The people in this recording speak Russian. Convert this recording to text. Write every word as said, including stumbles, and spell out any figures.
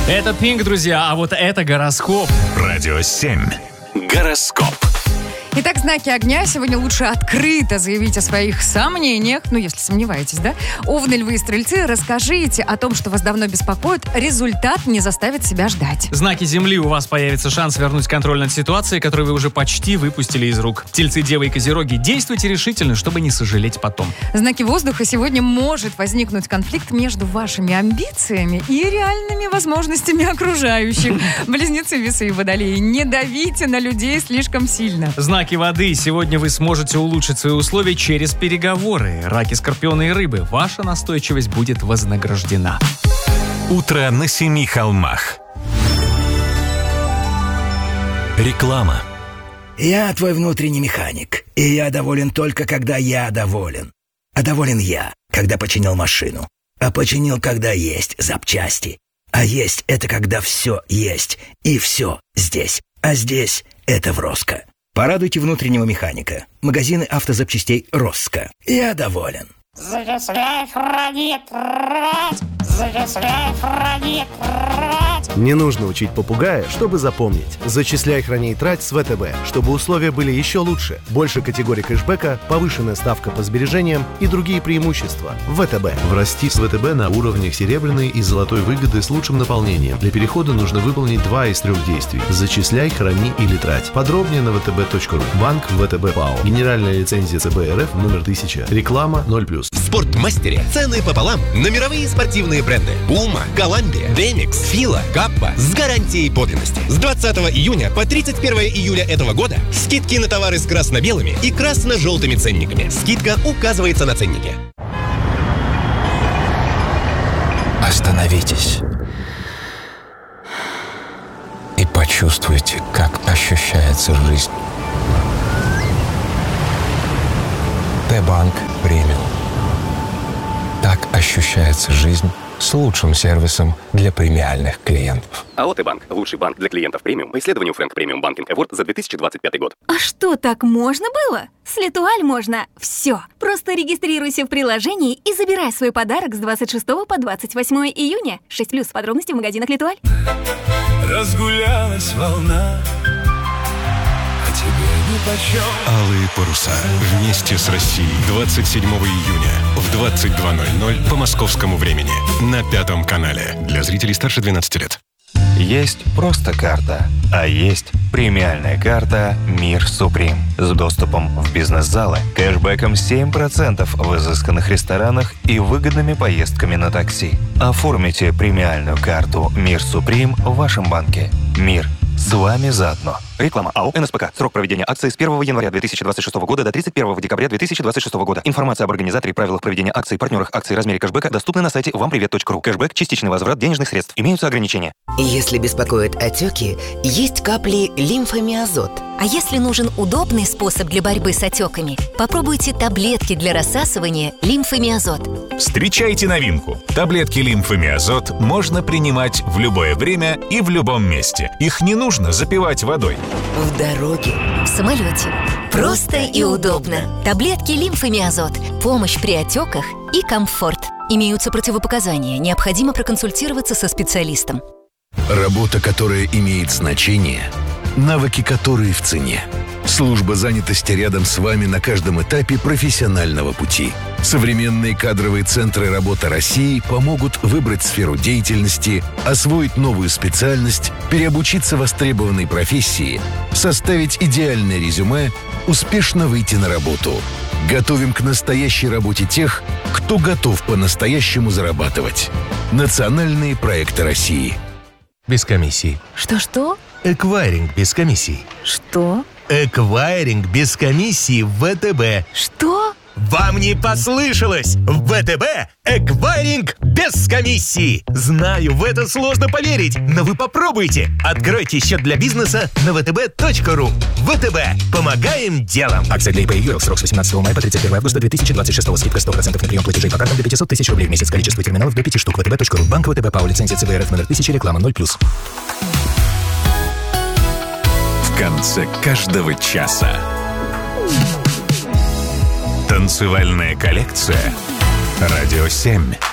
Это Пинк, друзья, а вот это гороскоп. Радио семь. Гороскоп. Итак, знаки огня. Сегодня лучше открыто заявить о своих сомнениях, ну, если сомневаетесь, да? Овны, львы и стрельцы, расскажите о том, что вас давно беспокоит. Результат не заставит себя ждать. Знаки земли, у вас появится шанс вернуть контроль над ситуацией, которую вы уже почти выпустили из рук. Тельцы, девы и козероги, действуйте решительно, чтобы не сожалеть потом. Знаки воздуха. Сегодня может возникнуть конфликт между вашими амбициями и реальными возможностями окружающих. Близнецы, весы и водолеи, не давите на людей слишком сильно. Знаки воды. Сегодня вы сможете улучшить свои условия через переговоры. Раки, скорпионы и рыбы. Ваша настойчивость будет вознаграждена. Утро на семи холмах. Реклама. Я твой внутренний механик, и я доволен только, когда я доволен. А доволен я, когда починил машину. А починил, когда есть запчасти. А есть — это когда все есть, и все здесь. А здесь — это в Роско. Порадуйте внутреннего механика. Магазины автозапчастей «Роско». Я доволен. Зачисляй, храни, трать! Зачисляй, храни, трать! Не нужно учить попугая, чтобы запомнить. Зачисляй, храни и трать с ВТБ, чтобы условия были еще лучше. Больше категорий кэшбэка, повышенная ставка по сбережениям и другие преимущества. ВТБ. Врасти с ВТБ на уровнях серебряной и золотой выгоды с лучшим наполнением. Для перехода нужно выполнить два из трех действий. Зачисляй, храни или трать. Подробнее на вэ тэ бэ точка ру. Банк ВТБ ПАО. Генеральная лицензия ЦБ РФ номер тысяча. Реклама ноль плюс. В Спортмастере цены пополам на мировые спортивные бренды Puma, Columbia, Demix, Fila, Kappa с гарантией подлинности. С двадцатого июня по тридцать первое июля этого года скидки на товары с красно-белыми и красно-желтыми ценниками. Скидка указывается на ценнике. Остановитесь и почувствуйте, как ощущается жизнь. Т-банк премиум. Так ощущается жизнь с лучшим сервисом для премиальных клиентов. АО «Т-банк» – лучший банк для клиентов премиум по исследованию Frank Premium Banking Award за две тысячи двадцать пятый год. А что, так можно было? С Летуаль можно все. Просто регистрируйся в приложении и забирай свой подарок с двадцать шестого по двадцать восьмое июня. шесть плюс. Подробности в магазинах Летуаль. Разгулялась волна, а тебе нипочем. Алые паруса. Вместе с Россией. двадцать седьмого июня в двадцать два ноль ноль по московскому времени. На Пятом канале. Для зрителей старше двенадцати лет. Есть просто карта, а есть премиальная карта «Мир Суприм» с доступом в бизнес-залы, кэшбэком семь процентов в изысканных ресторанах и выгодными поездками на такси. Оформите премиальную карту «Мир Суприм» в вашем банке. Мир с вами заодно. Реклама АО «эн эс пэ ка». Срок проведения акции с первого января две тысячи двадцать шестого года до тридцать первого декабря две тысячи двадцать шестого года. Информация об организаторе, правилах проведения акции, партнерах акции, размере кэшбэка доступна на сайте вам привет точка ру. Кэшбэк – частичный возврат денежных средств. Имеются ограничения. Если беспокоят отеки, есть капли лимфомиазот. А если нужен удобный способ для борьбы с отеками, попробуйте таблетки для рассасывания лимфомиазот. Встречайте новинку. Таблетки лимфомиазот можно принимать в любое время и в любом месте. Их не нужно запивать водой. В дороге. В самолете. Просто и удобно. Таблетки лимфомиазот. Помощь при отеках и комфорт. Имеются противопоказания. Необходимо проконсультироваться со специалистом. Работа, которая имеет значение, навыки, которые в цене. Служба занятости рядом с вами на каждом этапе профессионального пути. Современные кадровые центры работы России помогут выбрать сферу деятельности, освоить новую специальность, переобучиться востребованной профессии, составить идеальное резюме, успешно выйти на работу. Готовим к настоящей работе тех, кто готов по-настоящему зарабатывать. Национальные проекты России. Без комиссии. Что-что? Эквайринг без комиссий. Что? Эквайринг без комиссии в вэ тэ бэ. Что? Вам не послышалось! В вэ тэ бэ эквайринг без комиссии! Знаю, в это сложно поверить, но вы попробуйте! Откройте счет для бизнеса на вэ тэ бэ точка ру. вэ тэ бэ. Помогаем делом! Акция для ИП и ЮРЛ. Срок с восемнадцатого мая по тридцать первое августа две тысячи двадцать шестого. Скидка сто процентов на прием платежей по картам до пятьсот тысяч рублей в месяц. Количество терминалов до пяти штук. вэ тэ бэ точка ру. Банк вэ тэ бэ ПАО. Лицензия ЦБ РФ номер тысяча. Реклама ноль плюс. В конце каждого часа. Танцевальная коллекция. Радио семь.